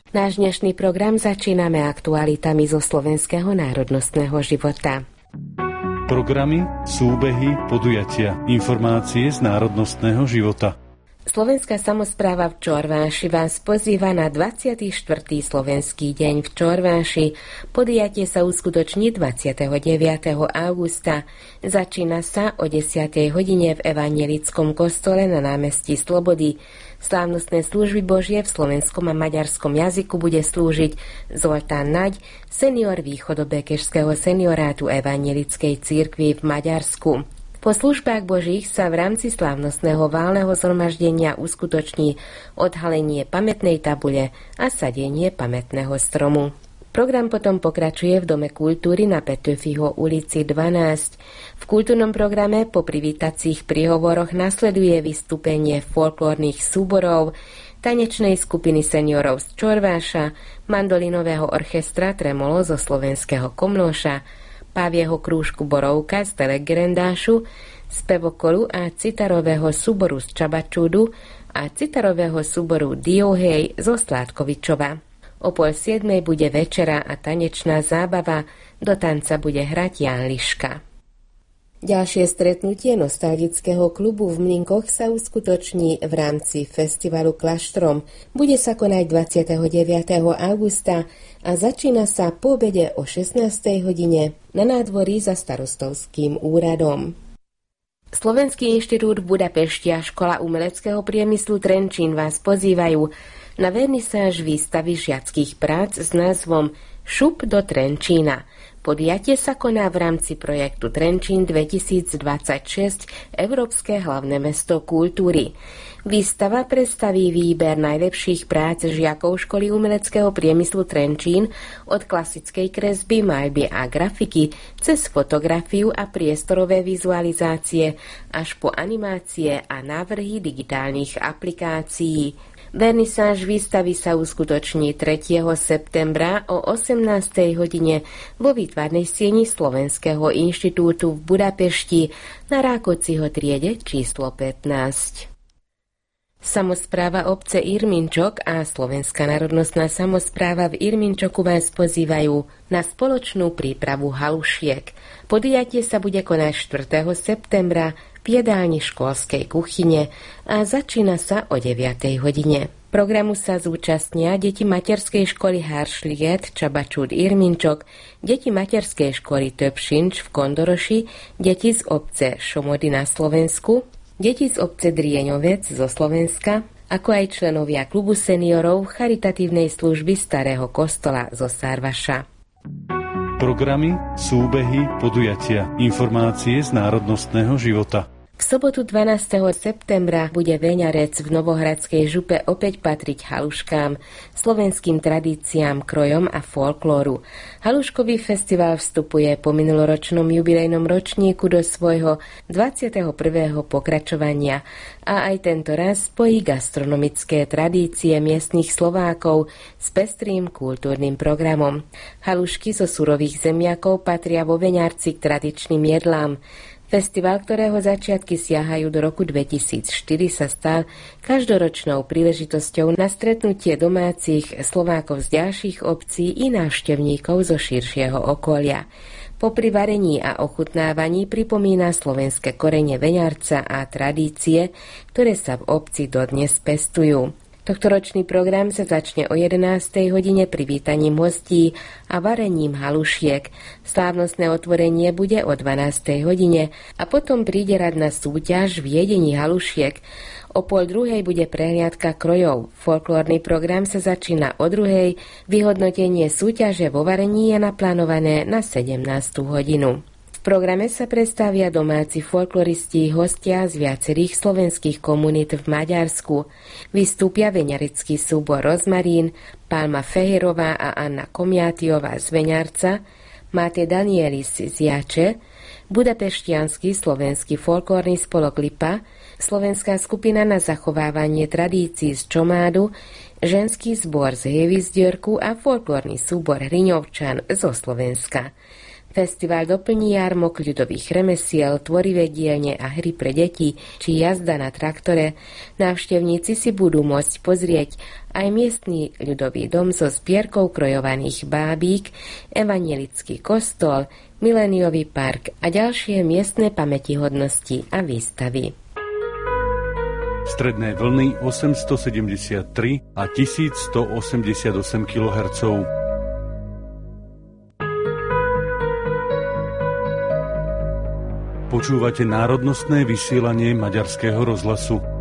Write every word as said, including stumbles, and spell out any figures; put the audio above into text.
Náš dnešný program začíname aktualitami zo slovenského národnostného života. Programy, súbehy, podujatia, informácie z národnostného života. Slovenská samospráva v Čorváši vás pozýva na dvadsiaty štvrtý slovenský deň v Čorváši. Podujatie sa uskutoční dvadsiateho deviateho augusta. Začína sa o desiatej hodine v evanjelickom kostole na námestí Slobody. Slávnostné služby Božie v slovenskom a maďarskom jazyku bude slúžiť Zoltán Naď, senior východobekešského seniorátu evanjelickej cirkvi v Maďarsku. Po službách Božích sa v rámci slávnostného válneho zhromaždenia uskutoční odhalenie pamätnej tabule a sadenie pamätného stromu. Program potom pokračuje v Dome kultúry na Petöfiho ulici dvanásť. V kultúrnom programe po privítacích príhovoroch nasleduje vystúpenie folklórnych súborov, tanečnej skupiny seniorov z Čorváša, mandolinového orchestra Tremolo zo slovenského Komlóša, pávieho krúžku Borovka z Telegrendášu, spevokolu a citarového súboru z Čabačúdu a citarového súboru Diohej zo Sládkovičova. O pol siedmej bude večera a tanečná zábava, do tanca bude hrať Ján Liška. Ďalšie stretnutie nostalgického klubu v Mlynkoch sa uskutoční v rámci festivalu Kláštrom. Bude sa konať dvadsiateho deviateho augusta a začína sa po obede o šestnástej hodine na nádvorí za starostovským úradom. Slovenský inštitút v Budapešti a Škola umeleckého priemyslu Trenčín vás pozývajú na vernisáž výstavy žiackych prác s názvom Šup do Trenčína. Podujatie sa koná v rámci projektu Trenčín dvetisícdvadsaťšesť Európske hlavné mesto kultúry. Výstava predstaví výber najlepších prác žiakov Školy umeleckého priemyslu Trenčín od klasickej kresby, maľby a grafiky cez fotografiu a priestorové vizualizácie až po animácie a návrhy digitálnych aplikácií. Vernisáž výstavy sa uskutoční tretieho septembra o osemnástej hodine vo výtvarnej sieni Slovenského inštitútu v Budapešti na Rákociho triede číslo pätnásť. Samospráva obce Irminčok a Slovenská národnostná samospráva v Irminčoku vás pozývajú na spoločnú prípravu halušiek. Podujatie sa bude konať štvrtého septembra v jedálni školskej kuchyne a začína sa o deviatej hodine. Programu sa zúčastnia deti materskej školy Haršliet, Čabačúd Irminčok, deti materskej školy Töpšinč v Kondoroši, deti z obce Šomody na Slovensku, deti z obce Drieňovec zo Slovenska, ako aj členovia klubu seniorov charitatívnej služby Starého kostola zo Sarvaša. Programy, súbehy, podujatia, informácie z národnostného života. V sobotu dvanásteho septembra bude Veňarec v Novohradskej župe opäť patriť haluškám, slovenským tradíciám, krojom a folklóru. Haluškový festival vstupuje po minuloročnom jubilejnom ročníku do svojho dvadsiateho prvého pokračovania a aj tento raz spojí gastronomické tradície miestnych Slovákov s pestrým kultúrnym programom. Halušky zo surových zemiakov patria vo Veňarci k tradičným jedlám. Festival, ktorého začiatky siahajú do roku dvetisícštyri, sa stal každoročnou príležitosťou na stretnutie domácich Slovákov z ďalších obcí i návštevníkov zo širšieho okolia. Popri varení a ochutnávaní pripomína slovenské korene Veňarca a tradície, ktoré sa v obci dodnes pestujú. Tohtoročný program sa začne o jedenástej hodine privítaním hostí a varením halušiek. Slávnostné otvorenie bude o dvanástej hodine a potom príde radná súťaž v jedení halušiek. O pol druhej bude prehliadka krojov. Folklórny program sa začína o druhej, vyhodnotenie súťaže vo varení je naplánované na sedemnástu hodinu. V programe sa predstavia domáci folkloristi, hostia z viacerých slovenských komunít v Maďarsku. Vystúpia veňarecký súbor Rozmarín, Palma Feherová a Anna Komiatiová z Veňarca, Máte Danielis z Jače, budapeštiansky slovenský folklórny spolok Lipa, slovenská skupina na zachovávanie tradícií z Čomádu, ženský zbor z Hevizdiorku a folklórny súbor Hriňovčan zo Slovenska. Festival doplní jarmok ľudových remesiel, tvorivé dielne a hry pre deti či jazda na traktore. Návštevníci si budú môcť pozrieť aj miestny ľudový dom so zbierkou krojovaných bábík, evanjelický kostol, miléniový park a ďalšie miestne pamätihodnosti a výstavy. Stredné vlny osemstosedemdesiattri a tisícstoosemdesiatosem kilohertzov. Počúvate národnostné vysielanie Maďarského rozhlasu.